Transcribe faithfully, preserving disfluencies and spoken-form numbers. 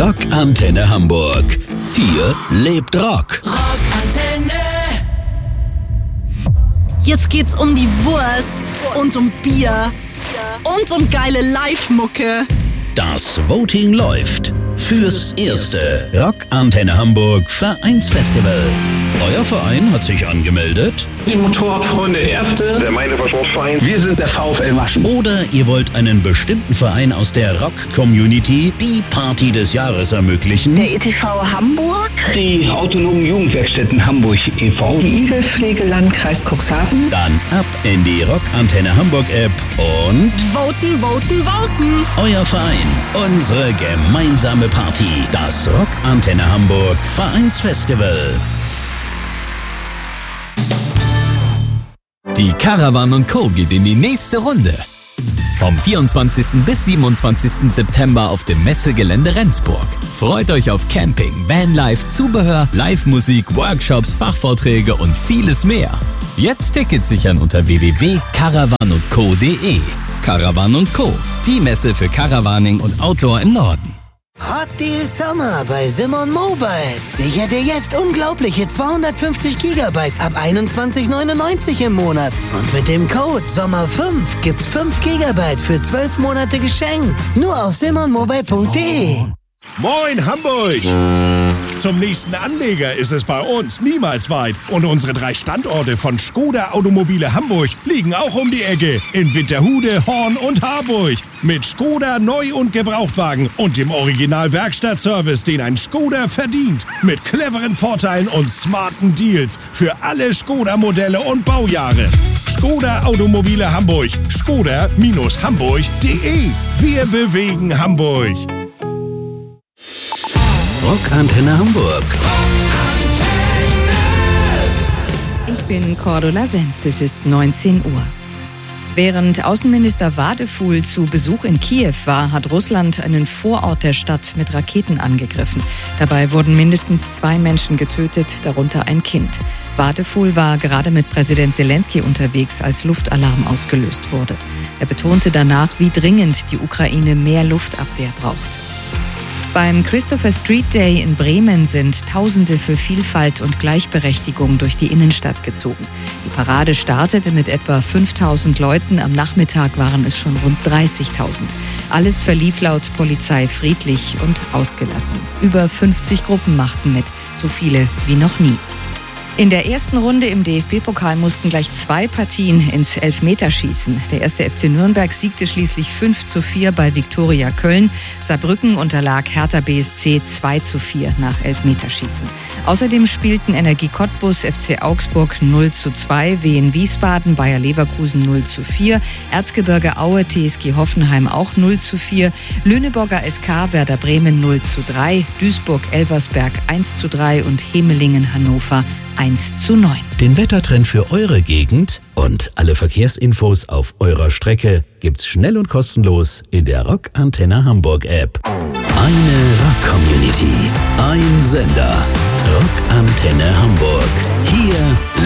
Rockantenne Hamburg. Hier lebt Rock. Rockantenne. Jetzt geht's um die Wurst und um Bier und um geile Live-Mucke. Das Voting läuft fürs erste Rockantenne Hamburg Vereinsfestival. Euer Verein hat sich angemeldet? Die Motorradfreunde Erfte. Der Meine-Verschmutzverein. Wir sind der VfL Maschen. Oder ihr wollt einen bestimmten Verein aus der Rock-Community die Party des Jahres ermöglichen? Der E T V Hamburg. Die Autonomen Jugendwerkstätten Hamburg e V. Die Igelpflege Landkreis Cuxhaven. Dann ab in die Rockantenne Hamburg App und Voten, voten, voten. euer Verein, unsere gemeinsame Party. Das Rockantenne Hamburg Vereinsfestival. Die Caravan und Co. geht in die nächste Runde. Vom vierundzwanzigsten bis siebenundzwanzigsten September auf dem Messegelände Rendsburg. Freut euch auf Camping, Vanlife, Zubehör, Live-Musik, Workshops, Fachvorträge und vieles mehr. Jetzt Tickets sichern unter w w w punkt caravan und co punkt d e. Caravan und Co., die Messe für Caravaning und Outdoor im Norden. Hot Deal Summer bei Simon Mobile. Sicher dir jetzt unglaubliche zweihundertfünfzig Gigabyte ab einundzwanzig neunundneunzig im Monat. Und mit dem Code Sommer fünf gibt's fünf Gigabyte für zwölf Monate geschenkt. Nur auf simon mobile punkt d e. Moin Hamburg! Zum nächsten Anleger ist es bei uns niemals weit. Und unsere drei Standorte von Škoda Automobile Hamburg liegen auch um die Ecke. In Winterhude, Horn und Harburg. Mit Škoda Neu- und Gebrauchtwagen und dem Original-Werkstattservice, den ein Škoda verdient. Mit cleveren Vorteilen und smarten Deals für alle Škoda-Modelle und Baujahre. Škoda Automobile Hamburg. Škoda Hamburg punkt d e. Wir bewegen Hamburg. Rockantenne Hamburg. Ich bin Cordula Senft, es ist neunzehn Uhr. Während Außenminister Wadefuhl zu Besuch in Kiew war, hat Russland einen Vorort der Stadt mit Raketen angegriffen. Dabei wurden mindestens zwei Menschen getötet, darunter ein Kind. Wadefuhl war gerade mit Präsident Zelensky unterwegs, als Luftalarm ausgelöst wurde. Er betonte danach, wie dringend die Ukraine mehr Luftabwehr braucht. Beim Christopher Street Day in Bremen sind Tausende für Vielfalt und Gleichberechtigung durch die Innenstadt gezogen. Die Parade startete mit etwa fünftausend Leuten, am Nachmittag waren es schon rund dreißigtausend. Alles verlief laut Polizei friedlich und ausgelassen. Über fünfzig Gruppen machten mit, so viele wie noch nie. In der ersten Runde im D F B-Pokal mussten gleich zwei Partien ins Elfmeterschießen. Der erste F C Nürnberg siegte schließlich fünf zu vier bei Viktoria Köln. Saarbrücken unterlag Hertha B S C zwei zu vier nach Elfmeterschießen. Außerdem spielten Energie Cottbus, F C Augsburg null zu zwei, Wien Wiesbaden, Bayer Leverkusen null zu vier, Erzgebirge Aue, T S G Hoffenheim auch null zu vier, Lüneburger S K, Werder Bremen null zu drei, Duisburg Elversberg eins zu drei und Hemelingen Hannover eins zu neun. Den Wettertrend für eure Gegend und alle Verkehrsinfos auf eurer Strecke gibt's schnell und kostenlos in der Rockantenne Hamburg App. Eine Rock-Community, ein Sender. Rockantenne Hamburg. Hier